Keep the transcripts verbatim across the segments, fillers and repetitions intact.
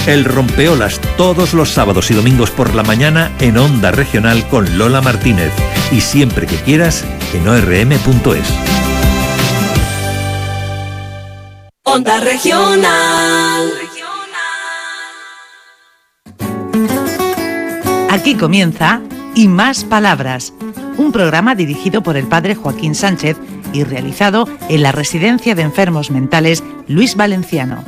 El Rompeolas, todos los sábados y domingos por la mañana en Onda Regional con Lola Martínez. Y siempre que quieras en o r m punto es. Onda Regional. Aquí comienza Y Más Palabras, un programa dirigido por el padre Joaquín Sánchez y realizado en la Residencia de Enfermos Mentales Luis Valenciano.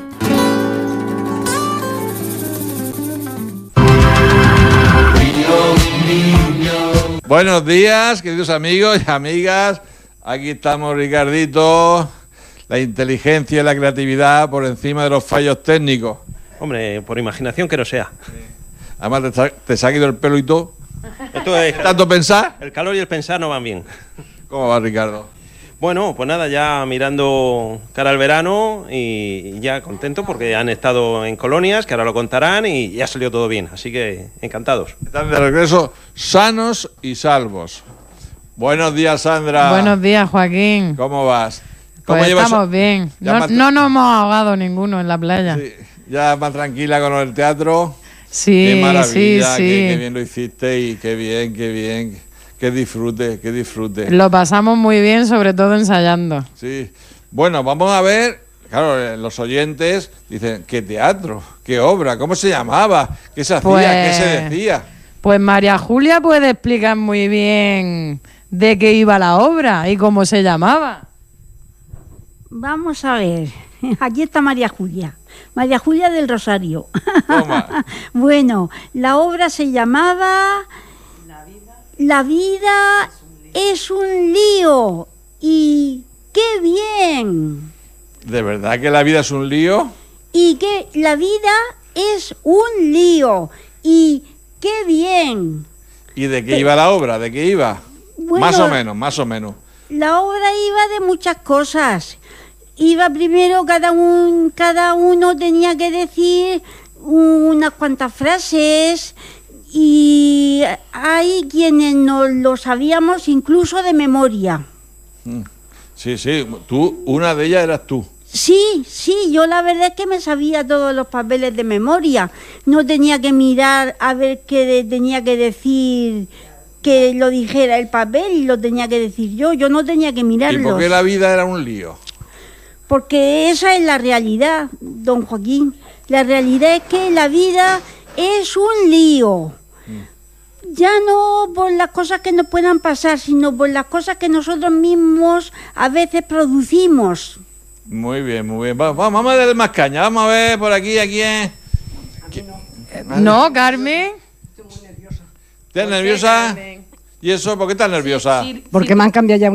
Buenos días, queridos amigos y amigas. Aquí estamos, Ricardito. La inteligencia y la creatividad por encima de los fallos técnicos. Hombre, por imaginación que no sea. Sí. Además te, te se ha ido el pelo y todo. Esto es, ¿Tanto pensar? El calor y el pensar no van bien. ¿Cómo va, Ricardo? Bueno, pues nada, ya mirando cara al verano y ya contento porque han estado en colonias, que ahora lo contarán, y ya salió todo bien. Así que encantados. Están de regreso sanos y salvos. Buenos días, Sandra. Buenos días, Joaquín. ¿Cómo vas? ¿Cómo Pues llevas? Estamos bien. No, más... no nos hemos ahogado ninguno en la playa. Sí, ya más tranquila con el teatro. Sí, qué maravilla, sí, sí. Qué, qué bien lo hiciste y qué bien, qué bien. Que disfrute, que disfrute. Lo pasamos muy bien, sobre todo ensayando. Sí. Bueno, vamos a ver. Claro, los oyentes dicen, ¿qué teatro? ¿Qué obra? ¿Cómo se llamaba? ¿Qué se hacía? Pues... ¿Qué se decía? Pues María Julia puede explicar muy bien de qué iba la obra y cómo se llamaba. Vamos a ver, aquí está María Julia, María Julia del Rosario. Toma. Bueno, la obra se llamaba La vida, la vida es un lío. Y qué bien. ¿De verdad que la vida es un lío? Y que la vida es un lío. Y qué bien. ¿Y de qué iba la obra? ¿De qué iba? Bueno, más o menos, más o menos. La obra iba de muchas cosas. Iba primero, cada, un, cada uno tenía que decir unas cuantas frases y hay quienes no lo sabíamos incluso de memoria. Sí, sí, tú, una de ellas eras tú. Sí, sí, yo la verdad es que me sabía todos los papeles de memoria. No tenía que mirar a ver qué tenía que decir, que lo dijera el papel y lo tenía que decir yo. Yo no tenía que mirarlo. ¿Y por qué la vida era un lío? Porque esa es la realidad, don Joaquín. La realidad es que la vida es un lío. Ya no por las cosas que nos puedan pasar, sino por las cosas que nosotros mismos a veces producimos. Muy bien, muy bien. Vamos, vamos a darle más caña. Vamos a ver por aquí, aquí es... No, Carmen. Estoy muy nerviosa. ¿Estás nerviosa? ¿Y eso? ¿Por qué estás nerviosa? Porque me han cambiado ya